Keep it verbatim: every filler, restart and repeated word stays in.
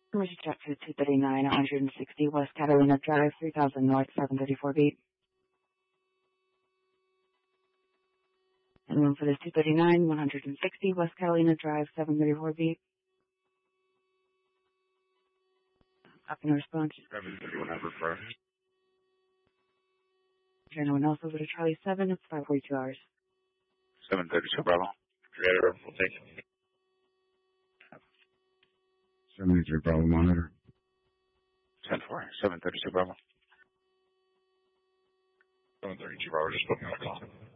Permission check to two thirty-nine, one sixty West Catalina Drive, three thousand North, seven thirty-four beat. And room for this two thirty-nine, one sixty West Catalina Drive, seven thirty-four beat. Up in response. seven thirty-one, number four. Is there anyone else over to Charlie seven? It's five forty-two hours. seven thirty-two, Bravo. Creator, we'll take it. seventy-three, Bravo, monitor. ten four, seven thirty-two, Bravo. seven thirty-two, Bravo, just looking at the call.